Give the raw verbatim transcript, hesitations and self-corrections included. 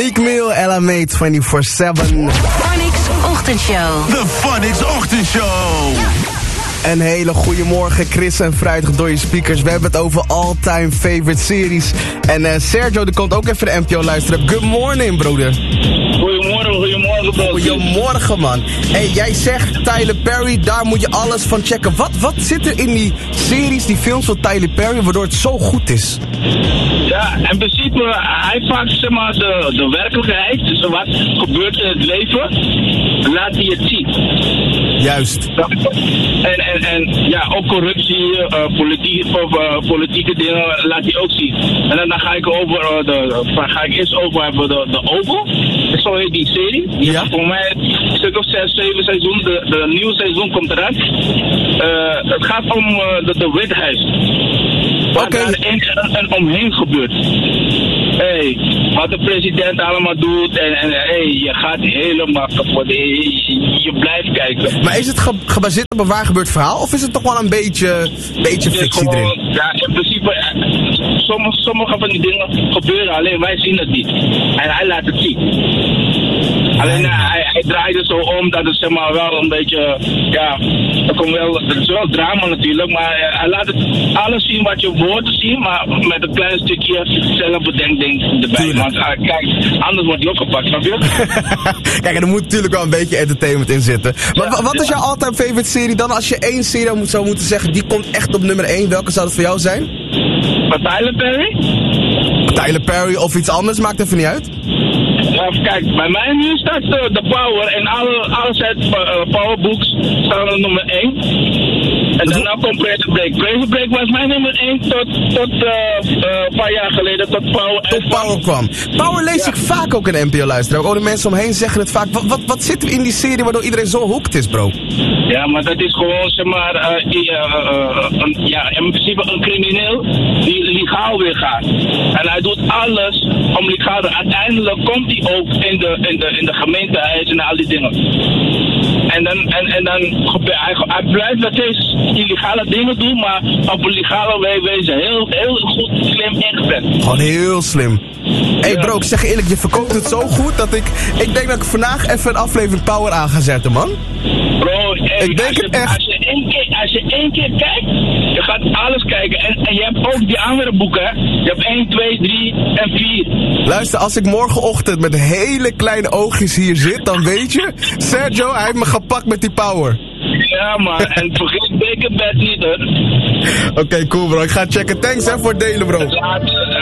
Meek Mill, L M A vierentwintig zeven. Phonics Ochtendshow. De Phonics Ochtendshow. Een hele goede morgen, Chris en vrijdag door je speakers. We hebben het over all-time favorite series. En uh, Sergio, die komt ook even de N P O luisteren. Good morning, broeder. Goedemorgen, goedemorgen, bro. Goedemorgen, man. Hey, jij zegt Tyler Perry, daar moet je alles van checken. Wat, wat zit er in die series, die films van Tyler Perry, waardoor het zo goed is? Ja, in principe, hij pakt zeg maar de, de werkelijkheid, dus wat gebeurt in het leven, laat hij het zien. Juist. En, en, en ja, ook corruptie, uh, politiek, of, uh, politieke dingen laat hij ook zien. En dan, dan ga ik over, uh, de, uh, ga ik eerst over hebben de, de Oval. Zo heet die serie. Die ja. Voor mij een stuk of zes, zeven seizoen, de, de nieuwe seizoen komt eruit. Uh, het gaat om uh, de, de Withuis. Wat okay. daar in en, en omheen gebeurt. Hey, wat de president allemaal doet en, en hey, je gaat helemaal kapot. Je, je, je blijft kijken. Maar is het ge- gebaseerd op een waar gebeurd verhaal of is het toch wel een beetje, beetje fictie gewoon, erin? Ja, in principe, sommige, sommige van die dingen gebeuren, alleen wij zien het niet. En hij laat het zien. Alleen uh, hij, hij draait het zo om dat het zeg maar wel een beetje, ja, er komt wel, het is wel drama natuurlijk, maar uh, hij laat het alles zien wat je hoort te zien, maar met een klein stukje zelfbedenkding erbij. Tuurlijk. Want uh, kijk, anders wordt hij opgepakt, snap je? Kijk, en er moet natuurlijk wel een beetje entertainment in zitten. Maar ja, wat is jouw all-time favorite serie dan? Als je één serie zou moeten zeggen, die komt echt op nummer één, welke zou het voor jou zijn? Van Tyler Perry? Tyler Perry of iets anders, maakt even niet uit. Ja, kijk, bij mij nu staat de, de Power en alle, alle set uh, Powerbooks staan op nummer één. En daarna komt Prison Break. Prison Break was mijn nummer één tot, tot uh, uh, een paar jaar geleden, tot Power. Tot Power kwam. Power lees ja. ik vaak ook in N P O luisteren. Ook de mensen omheen zeggen het vaak. Wat, wat, wat zit er in die serie waardoor iedereen zo hooked is, bro? Ja, maar dat is gewoon, zeg maar, uh, uh, uh, een, ja, in principe een crimineel die legaal weer gaat. En hij doet alles om legaal. Uiteindelijk komt hij ook in de, in de, in de gemeentehuis en al die dingen. En dan, en, en dan hij, hij blijft nog steeds illegale dingen doen, maar op een legale wij wezen heel, heel goed, slim ingezet. Gewoon heel slim. Hé hey bro, ik zeg je eerlijk, je verkoopt het zo goed dat ik, ik denk dat ik vandaag even een aflevering Power aan ga zetten, man. Bro, hey, ik denk als, je, het echt. Als, je één keer, als je één keer kijkt, je gaat alles kijken. En, en je hebt ook die andere boeken, hè. Je hebt één, twee, drie en vier. Luister, als ik morgenochtend met hele kleine oogjes hier zit, dan weet je, Sergio, hij heeft me gepakt met die Power. Ja man, en vergeet Breaking Bad niet hoor. Oké, okay, cool bro, ik ga checken. Thanks hè voor het delen bro.